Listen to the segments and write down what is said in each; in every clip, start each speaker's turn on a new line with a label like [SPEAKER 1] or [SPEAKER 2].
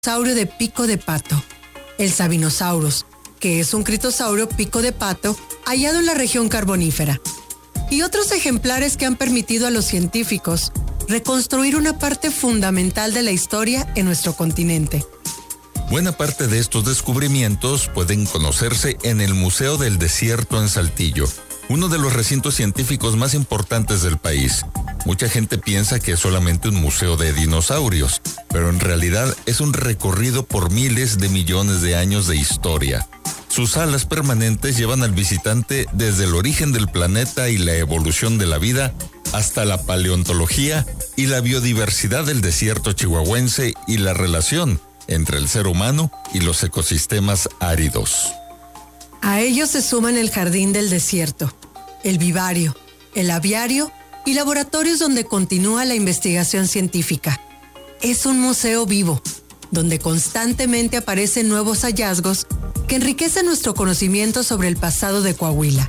[SPEAKER 1] dinosaurio de pico de pato, el Sabinosaurus, que es un critosaurio pico de pato hallado en la región carbonífera, y otros ejemplares que han permitido a los científicos reconstruir una parte fundamental de la historia en nuestro continente.
[SPEAKER 2] Buena parte de estos descubrimientos pueden conocerse en el Museo del Desierto en Saltillo, uno de los recintos científicos más importantes del país. Mucha gente piensa que es solamente un museo de dinosaurios, pero en realidad es un recorrido por miles de millones de años de historia. Sus salas permanentes llevan al visitante desde el origen del planeta y la evolución de la vida hasta la paleontología y la biodiversidad del desierto chihuahuense y la relación entre el ser humano y los ecosistemas áridos.
[SPEAKER 1] A ellos se suman el Jardín del Desierto, el vivario, el aviario y laboratorios donde continúa la investigación científica. Es un museo vivo, donde constantemente aparecen nuevos hallazgos que enriquecen nuestro conocimiento sobre el pasado de Coahuila.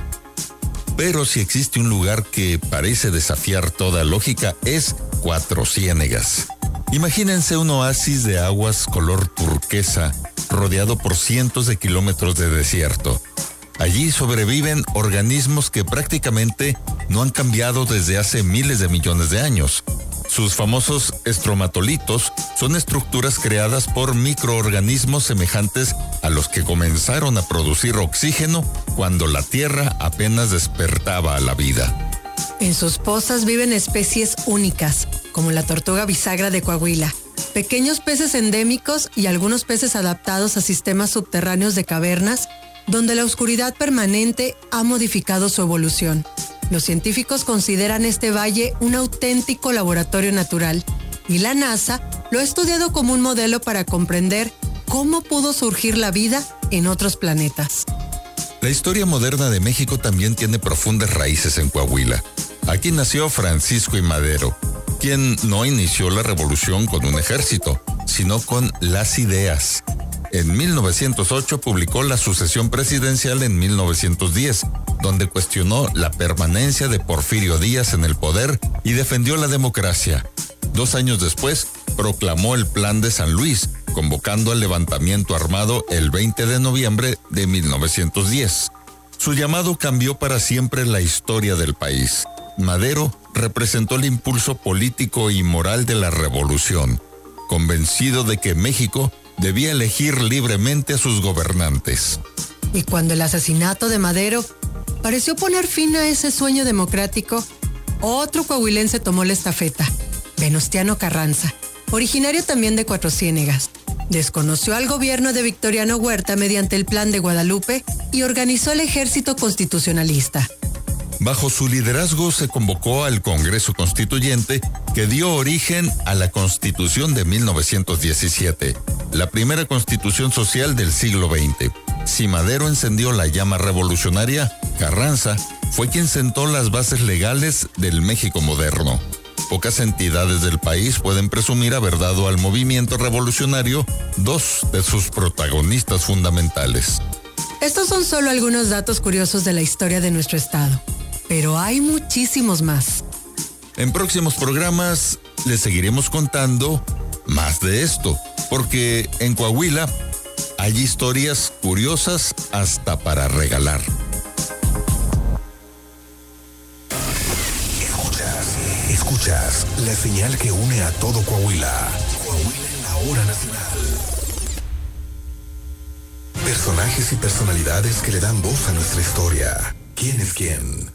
[SPEAKER 2] Pero si existe un lugar que parece desafiar toda lógica, es Cuatro Ciénegas. Imagínense un oasis de aguas color turquesa, rodeado por cientos de kilómetros de desierto. Allí sobreviven organismos que prácticamente no han cambiado desde hace miles de millones de años. Sus famosos estromatolitos son estructuras creadas por microorganismos semejantes a los que comenzaron a producir oxígeno cuando la Tierra apenas despertaba a la vida.
[SPEAKER 1] En sus pozas viven especies únicas, como la tortuga bisagra de Coahuila, pequeños peces endémicos y algunos peces adaptados a sistemas subterráneos de cavernas, donde la oscuridad permanente ha modificado su evolución. Los científicos consideran este valle un auténtico laboratorio natural, y la NASA lo ha estudiado como un modelo para comprender cómo pudo surgir la vida en otros planetas.
[SPEAKER 2] La historia moderna de México también tiene profundas raíces en Coahuila. Aquí nació Francisco I. Madero, quien no inició la revolución con un ejército, sino con las ideas. En 1908 publicó La Sucesión Presidencial en 1910, donde cuestionó la permanencia de Porfirio Díaz en el poder y defendió la democracia. 2 años después, proclamó el Plan de San Luis, convocando al levantamiento armado el 20 de noviembre de 1910. Su llamado cambió para siempre la historia del país. Madero representó el impulso político y moral de la revolución, convencido de que México debía elegir libremente a sus gobernantes.
[SPEAKER 1] Y cuando el asesinato de Madero pareció poner fin a ese sueño democrático, otro coahuilense tomó la estafeta, Venustiano Carranza, originario también de Cuatro Ciénegas. Desconoció al gobierno de Victoriano Huerta mediante el Plan de Guadalupe y organizó el ejército constitucionalista.
[SPEAKER 2] Bajo su liderazgo se convocó al Congreso Constituyente, que dio origen a la Constitución de 1917, la primera constitución social del siglo XX. Si Madero encendió la llama revolucionaria, Carranza fue quien sentó las bases legales del México moderno. Pocas entidades del país pueden presumir haber dado al movimiento revolucionario 2 de sus protagonistas fundamentales.
[SPEAKER 1] Estos son solo algunos datos curiosos de la historia de nuestro estado, pero hay muchísimos más.
[SPEAKER 2] En próximos programas les seguiremos contando más de esto, porque en Coahuila hay historias curiosas hasta para regalar.
[SPEAKER 3] Escuchas la señal que une a todo Coahuila. Coahuila en la hora nacional. Personajes y personalidades que le dan voz a nuestra historia. ¿Quién es quién?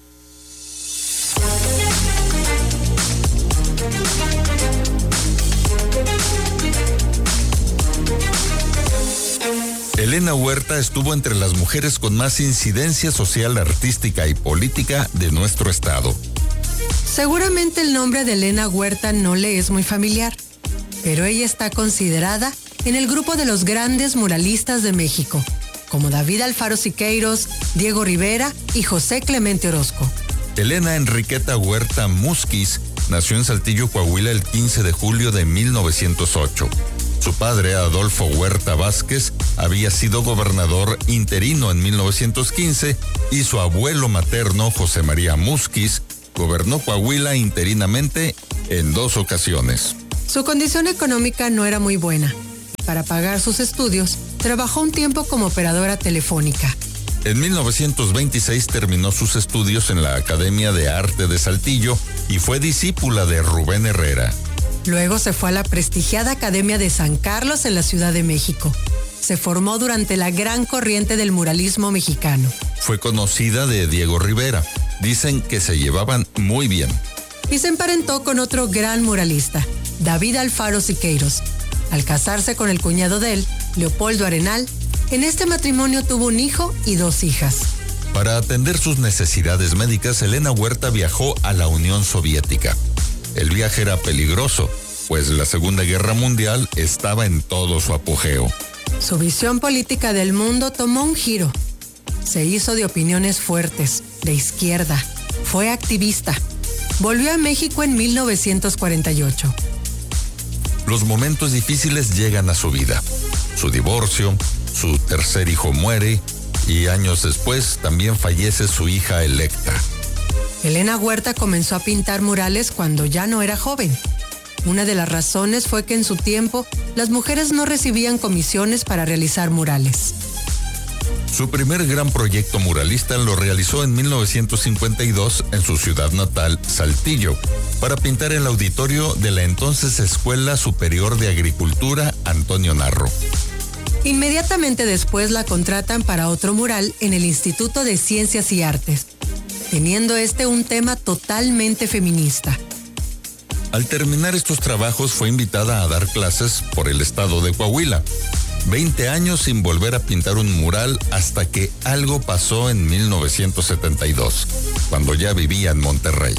[SPEAKER 2] Elena Huerta estuvo entre las mujeres con más incidencia social, artística y política de nuestro estado.
[SPEAKER 1] Seguramente el nombre de Elena Huerta no le es muy familiar, pero ella está considerada en el grupo de los grandes muralistas de México, como David Alfaro Siqueiros, Diego Rivera y José Clemente Orozco.
[SPEAKER 2] Elena Enriqueta Huerta Musquiz nació en Saltillo, Coahuila, el 15 de julio de 1908. Su padre, Adolfo Huerta Vázquez, había sido gobernador interino en 1915 y su abuelo materno, José María Musquiz, gobernó Coahuila interinamente en 2 ocasiones.
[SPEAKER 1] Su condición económica no era muy buena, para pagar sus estudios, trabajó un tiempo como operadora telefónica.
[SPEAKER 2] En 1926 terminó sus estudios en la Academia de Arte de Saltillo y fue discípula de Rubén Herrera.
[SPEAKER 1] Luego se fue a la prestigiada Academia de San Carlos en la Ciudad de México. Se formó durante la gran corriente del muralismo mexicano.
[SPEAKER 2] Fue conocida de Diego Rivera. Dicen que se llevaban muy bien.
[SPEAKER 1] Y se emparentó con otro gran muralista, David Alfaro Siqueiros. Al casarse con el cuñado de él, Leopoldo Arenal, en este matrimonio tuvo un hijo y 2 hijas.
[SPEAKER 2] Para atender sus necesidades médicas, Elena Huerta viajó a la Unión Soviética. El viaje era peligroso, pues la Segunda Guerra Mundial estaba en todo su apogeo.
[SPEAKER 1] Su visión política del mundo tomó un giro. Se hizo de opiniones fuertes, de izquierda. Fue activista. Volvió a México en 1948.
[SPEAKER 2] Los momentos difíciles llegan a su vida. Su divorcio, su tercer hijo muere y años después también fallece su hija Electra.
[SPEAKER 1] Elena Huerta comenzó a pintar murales cuando ya no era joven. Una de las razones fue que en su tiempo las mujeres no recibían comisiones para realizar murales.
[SPEAKER 2] Su primer gran proyecto muralista lo realizó en 1952 en su ciudad natal, Saltillo, para pintar el auditorio de la entonces Escuela Superior de Agricultura Antonio Narro.
[SPEAKER 1] Inmediatamente después la contratan para otro mural en el Instituto de Ciencias y Artes, teniendo un tema totalmente feminista.
[SPEAKER 2] Al terminar estos trabajos fue invitada a dar clases por el estado de Coahuila. 20 años sin volver a pintar un mural hasta que algo pasó en 1972, cuando ya vivía en Monterrey.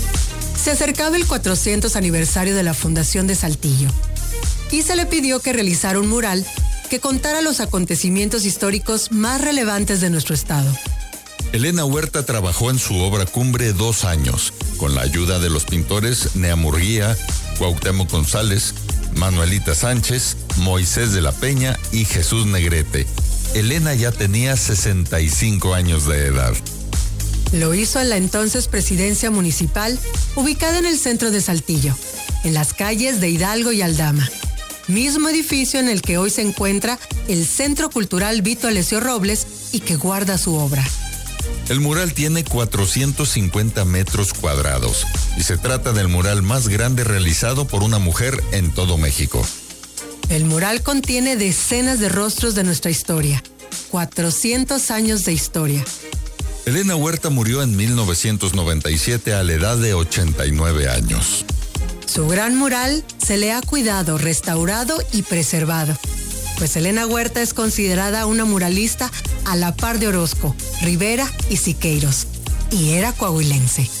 [SPEAKER 1] Se acercaba el 400 aniversario de la Fundación de Saltillo y se le pidió que realizara un mural que contara los acontecimientos históricos más relevantes de nuestro estado.
[SPEAKER 2] Elena Huerta trabajó en su obra cumbre 2 años, con la ayuda de los pintores Nea Murguía, Cuauhtémoc González, Manuelita Sánchez, Moisés de la Peña y Jesús Negrete. Elena ya tenía 65 años de edad.
[SPEAKER 1] Lo hizo en la entonces presidencia municipal, ubicada en el centro de Saltillo, en las calles de Hidalgo y Aldama. Mismo edificio en el que hoy se encuentra el Centro Cultural Vito Alessio Robles y que guarda su obra.
[SPEAKER 2] El mural tiene 450 metros cuadrados y se trata del mural más grande realizado por una mujer en todo México.
[SPEAKER 1] El mural contiene decenas de rostros de nuestra historia, 400 años de historia.
[SPEAKER 2] Elena Huerta murió en 1997 a la edad de 89 años.
[SPEAKER 1] Su gran mural se le ha cuidado, restaurado y preservado, pues Elena Huerta es considerada una muralista a la par de Orozco, Rivera y Siqueiros, y era coahuilense.